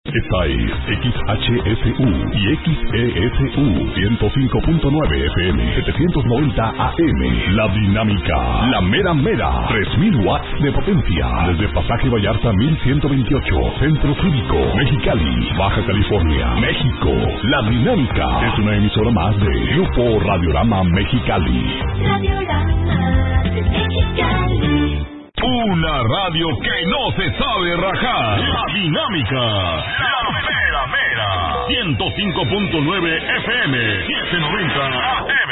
Esta es XHSU y XESU 105.9 FM, 790 AM. La Dinámica, la mera mera, 3000 watts de potencia. Desde Pasaje Vallarta 1128, Centro Cívico, Mexicali, Baja California, México. La Dinámica es una emisora más de Grupo Radiorama Mexicali. Radiorama Mexicali. Una radio que no se sabe rajar. La Dinámica, la mera mera. 105.9 FM, 790 AM.